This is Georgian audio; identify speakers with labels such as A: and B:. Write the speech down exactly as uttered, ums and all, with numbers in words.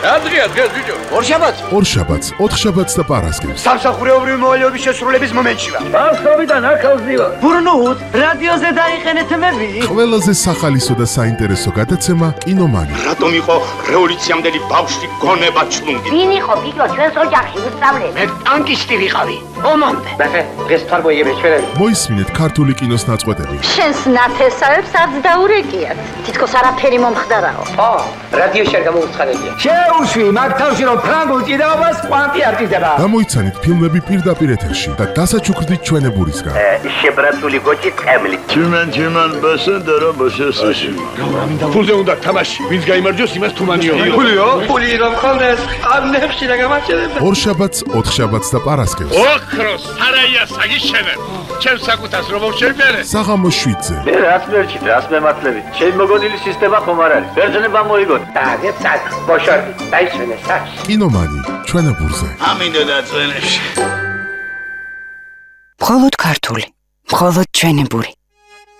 A: რა დღეა დღეს ბიჭო?
B: ორშაბათს.
C: ორშაბათს, ოთხშაბათს და პარასკევს.
B: სამსახურეობრივი მოვალეობის შესრულების მომენტში ვარ.
A: ბავშვობიდან აქავს დივა.
B: ბურნუთ, რადიოზე დაიხენეთ მები.
C: ყველაზე სახალისო და საინტერესო გადაცემა კინომანი.
D: რატომ იყო რევოლუციამდელი ბავშვი გონება ჩლუნგი?
E: ვინ იყო პიკო ჩვენს ოჯახში უსწავლე?
B: მე ტანკისტი ვიყავი. ომამდე.
A: ნახე, დღეს თვალმოიგები ჩვენები.
C: მოისმინეთ ქართული კინოს ნაწყვეტები.
E: შენს ნათესავებს არც დაურეკიათ. თითქოს არაფერი მომხდარაო.
A: ო, რადიოში არ გამოუცხადებია.
B: შეუშვი მაგ თავში რომ ფრანგულ ჭიდაობას კვანტი არ ჭიდება.
C: გამოიცანით ფილმები პირდაპირ ეთერში და დასაჩუქრდით ჩვენებურისგან.
A: შებრაცული გოჭი წემლი.
F: Чиман, чиман, басендера, басесაში.
D: ფულზე უნდა თამაში. ვინც გაიმარჯვოს, იმას თუმანიო.
A: ფულიო? ფული რომ ხონდეს, არნებში და გამარჯვება.
C: ორშაბათს, ოთხშაბათს და პარასკევს.
D: ოქროს სარაია საგიშენებ. ჩემს საკუთას რომ მოვშერბერე.
C: საღამოს შვიდზე.
F: მე რაც მერჩით, რაც მემართლებით. ჩემი მოგონილი სისტემა ხომ არ არის. ბერძნება მოიგოთ.
A: დაგე წაკ, ბოშორდი, დაიშვენე სახში.
C: კინომანი, ჩვენებურზე.
D: ამინდა დაწვენებში.
G: მხოლოდ ქართული, მხოლოდ ჩვენებური.